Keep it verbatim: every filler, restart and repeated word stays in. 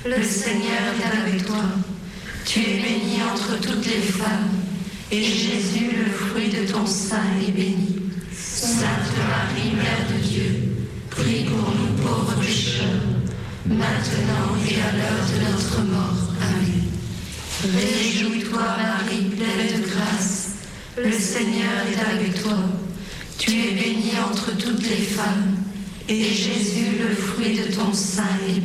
Le Seigneur est avec toi. Tu es bénie entre toutes les femmes, et Jésus, le fruit de ton sein, est béni. Sainte Marie, Mère de Dieu, prie pour nous pauvres pécheurs, maintenant et à l'heure de notre mort. Amen. Réjouis-toi, Marie, pleine de grâce, le Seigneur est avec toi. Tu es bénie entre toutes les femmes, et Jésus, le fruit de ton sein, est béni.